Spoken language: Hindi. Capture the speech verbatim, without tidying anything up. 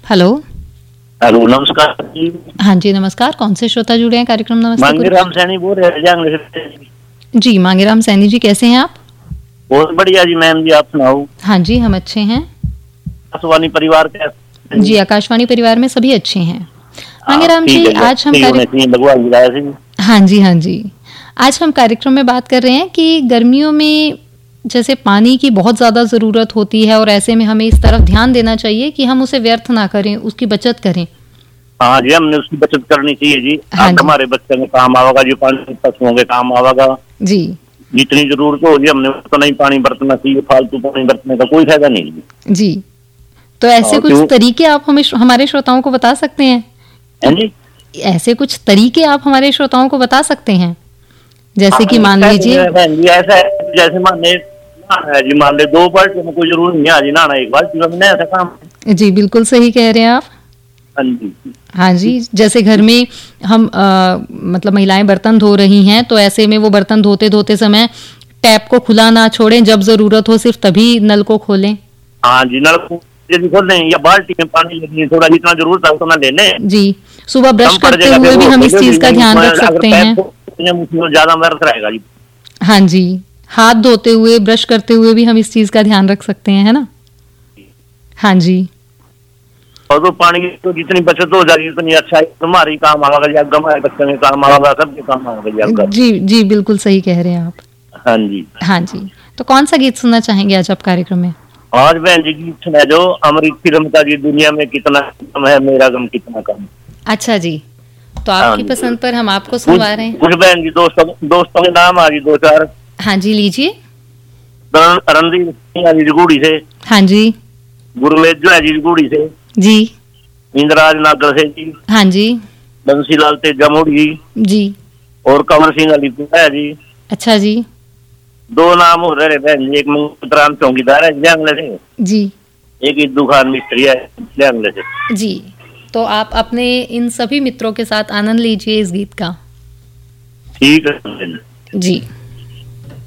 हेलो। हेलो, नमस्कार जी। हाँ जी नमस्कार, कौन से श्रोता जुड़े हैं कार्यक्रम नमस्ते? मांगेराम सैनी बोल रहे हैं। जी मांगेराम सैनी जी, कैसे हैं आप? बहुत बढ़िया जी मैम जी, आप सुनाओ? हाँ जी हम अच्छे हैं। आकाशवाणी परिवार कैसे? जी आकाशवाणी परिवार में सभी अच्छे हैं। मांगेराम जी आज हम कार्य हाँ जी हाँ जी आज हम कार्यक्रम में बात कर रहे हैं कि गर्मियों में जैसे पानी की बहुत ज़्यादा ज़रूरत होती है और ऐसे में हमें इस तरफ ध्यान देना चाहिए कि हम उसे व्यर्थ ना करें, उसकी बचत करें। हाँ जी, हमने उसकी बचत करनी चाहिए जी। हाँ जी। हमारे बच्चे में काम आवेगा जी, पानी पशुओं के काम आवेगा जी। जितनी जरूरत हो जी हमने उतना ही पानी बरतना चाहिए, फालतू पानी बरतने का कोई फायदा नहीं जी। जी तो ऐसे कुछ तरीके आप हमें हमारे श्रोताओं को बता सकते हैं? हैं जी? ऐसे कुछ तरीके आप हमारे श्रोताओं को बता सकते हैं, जैसे कि मान लीजिए ऐसा जैसे मान ले जी, मान ले दो बाल्टी में कोई जरूरी नहीं है नहाना, एक बाल्टी में ऐसा काम। जी बिल्कुल सही कह रहे हैं आप। हाँ जी हाँ जी, जैसे घर में हम आ, मतलब महिलाएं बर्तन धो रही हैं तो ऐसे में वो बर्तन धोते धोते समय टैप को खुला ना छोड़ें, जब जरूरत हो सिर्फ तभी नल को खोलें। हाँ जी, नल को यदि खोल लें या बाल्टी में पानी लेने थोड़ा जितना जरूरत है उतना ले लें। जी सुबह ब्रश करते हुए भी हम इस चीज का ध्यान रख सकते हैं। ज्यादा व्यर्थ रहेगा जी। हाँ जी, हाथ धोते हुए ब्रश करते हुए भी हम इस चीज का ध्यान रख सकते हैं, है ना? हाँ जी। और तो पानी की तो जितनी बचत हो जाएगी उतनी अच्छा है, तुम्हारी काम आवेगा, हमारे बच्चे में काम आवेगा, सबके काम आवेगा। जी जी बिल्कुल सही कह रहे हैं आप। हाँ जी हाँ जी, तो कौन सा गीत सुनना चाहेंगे आज आप कार्यक्रम में? आज बहन जी गीत सुना जो अमृत की रमता जी, दुनिया में कितना कम है मेरा गम कितना कम। अच्छा जी, तो आपकी पसंद पर हम आपको सुनवा रहे हैं। कुछ बहन जी दोस्तों दोस्तों के नाम आ जी दो चार। हाँ जी लीजिए। रणदीप सिंह जी गुड़ी से। हाँ जी। गुरमेज जो है जी गुड़ी से। जी। इंद्राज नागर से जी। हाँ जी। बंसीलाल तेजा मोड़ी जी। और कंवर सिंह अली है जी। अच्छा जी। दो नाम हो रहे बहन जी, एक मुंगराम चौकीदार है जंगले से जी, एक इद्दू खान मिस्त्री है जंगले से जी। तो आप अपने इन सभी मित्रों के साथ आनंद लीजिए इस गीत का। ठीक है जी।